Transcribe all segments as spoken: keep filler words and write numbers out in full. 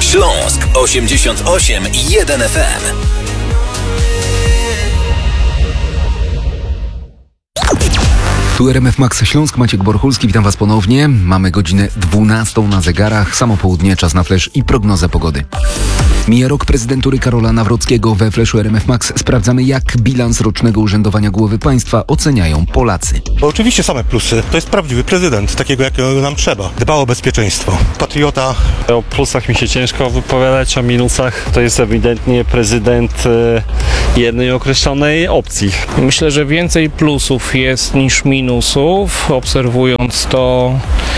Śląsk osiemdziesiąt osiem i jeden F M. Tu R M F Max Śląsk, Maciek Borchulski, witam Was ponownie. Mamy godzinę dwunastą na zegarach, samo południe, czas na flash i prognozę pogody. Mija rok prezydentury Karola Nawrockiego. We Flashu R M F Max sprawdzamy, jak bilans rocznego urzędowania głowy państwa oceniają Polacy. Bo oczywiście same plusy. To jest prawdziwy prezydent, takiego jakiego nam trzeba. Dba o bezpieczeństwo. Patriota. O plusach mi się ciężko wypowiadać, o minusach to jest ewidentnie prezydent jednej określonej opcji. Myślę, że więcej plusów jest niż minusów, obserwując to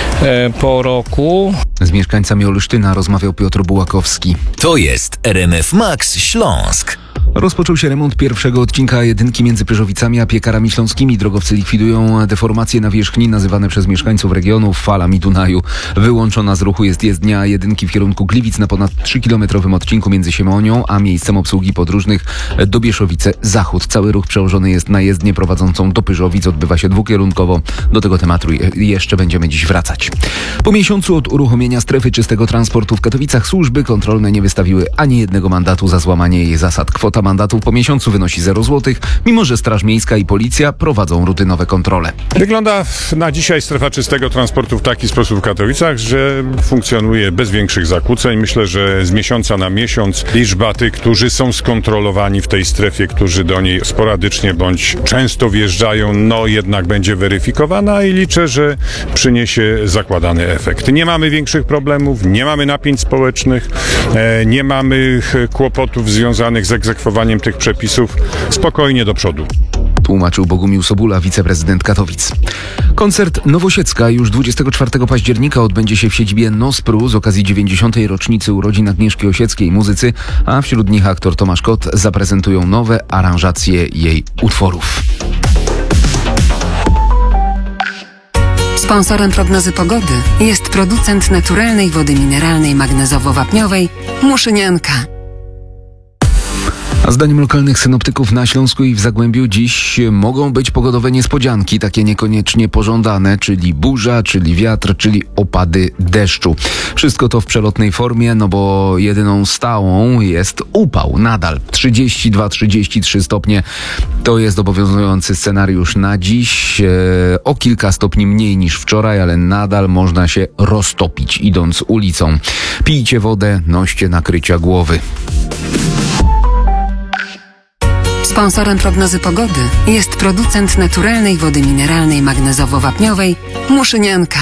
po roku. Z mieszkańcami Olsztyna rozmawiał Piotr Bułakowski. To jest R M F Max Śląsk. Rozpoczął się remont pierwszego odcinka jedynki między Pyrzowicami a Piekarami Śląskimi. Drogowcy likwidują deformacje nawierzchni nazywane przez mieszkańców regionu falami Dunaju. Wyłączona z ruchu jest jezdnia jedynki w kierunku Gliwic na ponad trzykilometrowym odcinku między Siemonią a miejscem obsługi podróżnych do Bieszowice Zachód. Cały ruch przełożony jest na jezdnię prowadzącą do Pyrzowic. Odbywa się dwukierunkowo. Do tego tematu jeszcze będziemy dziś wracać. Po miesiącu od uruchomienia strefy czystego transportu w Katowicach służby kontrolne nie wystawiły ani jednego mandatu za złamanie jej zasad. Kwota mandatów po miesiącu wynosi zero złotych, mimo że Straż Miejska i Policja prowadzą rutynowe kontrole. Wygląda na dzisiaj strefa czystego transportu w taki sposób w Katowicach, że funkcjonuje bez większych zakłóceń. Myślę, że z miesiąca na miesiąc liczba tych, którzy są skontrolowani w tej strefie, którzy do niej sporadycznie bądź często wjeżdżają, no jednak będzie weryfikowana i liczę, że przyniesie zakładany efekt. Nie mamy większych problemów, nie mamy napięć społecznych, e, nie mamy kłopotów związanych z egzekwowaniem tych przepisów. Spokojnie do przodu. Tłumaczył Bogumił Sobula, wiceprezydent Katowic. Koncert Nowosiecka już dwudziestego czwartego października odbędzie się w siedzibie Nospru z okazji dziewięćdziesiątej rocznicy urodzin Agnieszki Osieckiej, muzycy, a wśród nich aktor Tomasz Kot zaprezentują nowe aranżacje jej utworów. Sponsorem prognozy pogody jest producent naturalnej wody mineralnej magnezowo-wapniowej Muszynianka. A zdaniem lokalnych synoptyków na Śląsku i w Zagłębiu dziś mogą być pogodowe niespodzianki, takie niekoniecznie pożądane, czyli burza, czyli wiatr, czyli opady deszczu. Wszystko to w przelotnej formie, no bo jedyną stałą jest upał nadal. trzydzieści dwa trzydzieści trzy stopnie to jest obowiązujący scenariusz na dziś. E, o kilka stopni mniej niż wczoraj, ale nadal można się roztopić idąc ulicą. Pijcie wodę, noście nakrycia głowy. Sponsorem prognozy pogody jest producent naturalnej wody mineralnej magnezowo-wapniowej Muszynianka.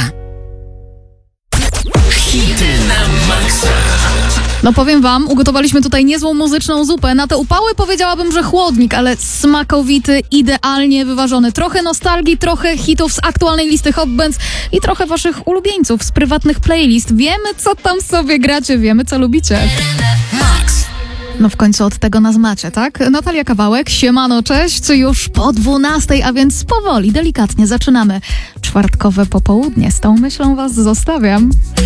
Hity na maksa. No powiem wam, ugotowaliśmy tutaj niezłą muzyczną zupę. Na te upały powiedziałabym, że chłodnik, ale smakowity, idealnie wyważony. Trochę nostalgii, trochę hitów z aktualnej listy Hot Bands i trochę waszych ulubieńców z prywatnych playlist. Wiemy, co tam sobie gracie, wiemy, co lubicie. Max. No w końcu od tego nas macie, tak? Natalia Kawałek, siemano, cześć, już po dwunastej, a więc powoli, delikatnie zaczynamy czwartkowe popołudnie. Z tą myślą was zostawiam.